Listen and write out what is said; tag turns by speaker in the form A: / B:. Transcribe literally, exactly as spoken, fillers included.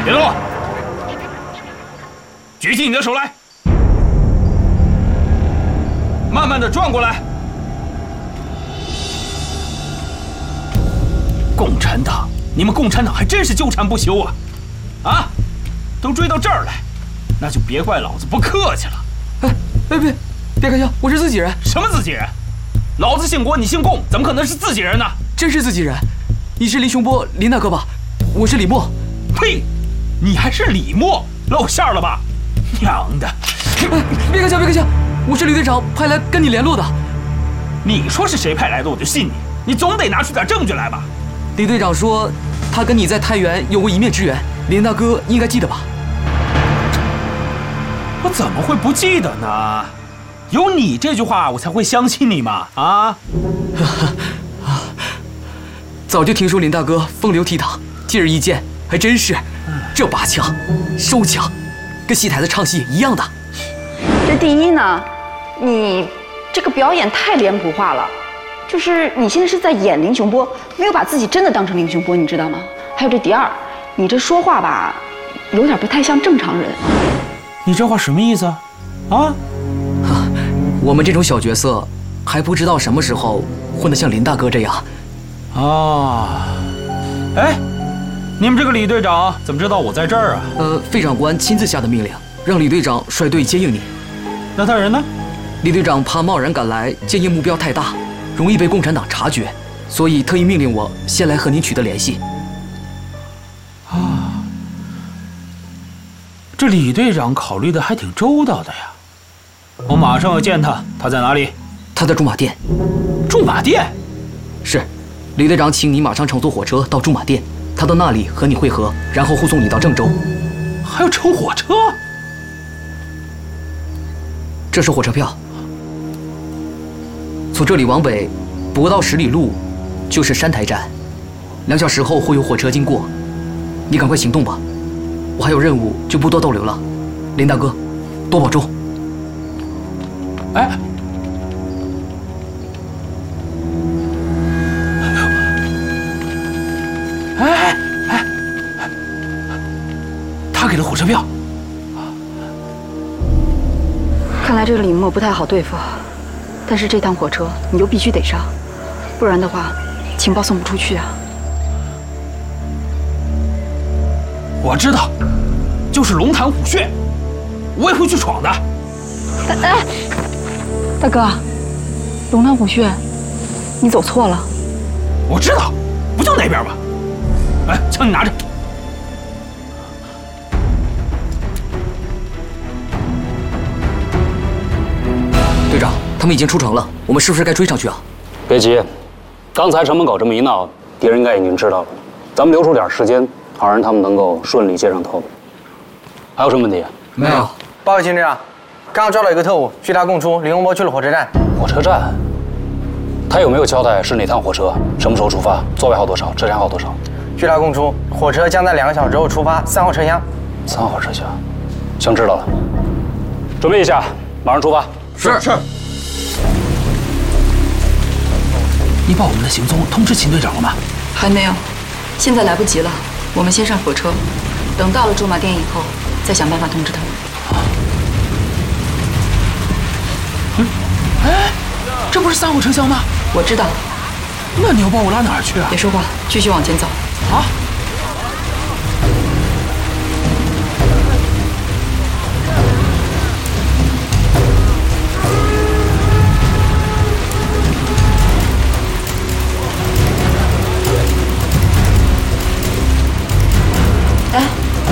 A: 别动！举起你的手来，慢慢的转过来。共产党，你们共产党还真是纠缠不休啊！啊，都追到这儿来，那就别怪老子不客气了。
B: 哎哎别，别开枪，我是自己人。
A: 什么自己人？老子姓郭，你姓龚，怎么可能是自己人呢？
B: 真是自己人。你是林雄波，林大哥吧？我是李默。
A: 呸！你还是李默，露馅了吧？娘的！
B: 哎，别开枪，别开枪！我是李队长派来跟你联络的。
A: 你说是谁派来的，我就信你。你总得拿出点证据来吧？
B: 李队长说，他跟你在太原有过一面之缘，林大哥应该记得吧？
A: 我怎么会不记得呢？有你这句话，我才会相信你嘛！啊！
B: 早就听说林大哥风流倜傥，今日一见，还真是，这拔枪、收枪，跟戏台子唱戏一样的。
C: 这第一呢，你这个表演太脸谱化了，就是你现在是在演林雄波，没有把自己真的当成林雄波，你知道吗？还有这第二，你这说话吧，有点不太像正常人。
A: 你这话什么意思啊？啊？
B: 我们这种小角色，还不知道什么时候混得像林大哥这样。
A: 啊，哎，你们这个李队长怎么知道我在这儿啊？
B: 呃，费长官亲自下的命令，让李队长率队接应你。
A: 那他人呢？
B: 李队长怕贸然赶来，接应目标太大，容易被共产党察觉，所以特意命令我先来和您取得联系。
A: 啊，这李队长考虑的还挺周到的呀。我马上要见他，他在哪里？
B: 他在驻马店。
A: 驻马店？
B: 是。李队长请你马上乘坐火车到驻马店，他到那里和你会合，然后护送你到郑州。
A: 还要乘火车？
B: 这是火车票。从这里往北，不到十里路，就是山台站。两小时后会有火车经过，你赶快行动吧。我还有任务，就不多逗留了。林大哥，多保重。
A: 哎。哎哎，他给了火车票。
C: 看来这个李默不太好对付，但是这趟火车你就必须得上，不然的话，情报送不出去啊。
A: 我知道，就是龙潭虎穴，我也会去闯的。
C: 哎，大哥，龙潭虎穴，你走错了。
A: 我知道，不就那边吗？哎，枪你拿着。
B: 队长，他们已经出城了，我们是不是该追上去啊？
D: 别急，刚才城门口这么一闹，敌人应该已经知道了。咱们留出点时间，好让他们能够顺利接上头。还有什么问题？
B: 没有。
E: 报告秦队长，刚刚抓到一个特务，据他供出，林洪波去了火车站。
D: 火车站？他有没有交代是哪趟火车，什么时候出发，座位号多少，车厢号多少？
E: 据他供出，火车将在两个小时后出发，三号车厢。
D: 三号车厢，行，知道了。准备一下，马上出发。
A: 是是。你把我们的行踪通知秦队长了吗？
C: 还没有，现在来不及了。我们先上火车，等到了驻马店以后，再想办法通知他们。
A: 嗯，哎，这不是三号车厢吗？
C: 我知道。
A: 那你要把我拉哪儿去啊？
C: 别说话，继续往前走。
A: 啊！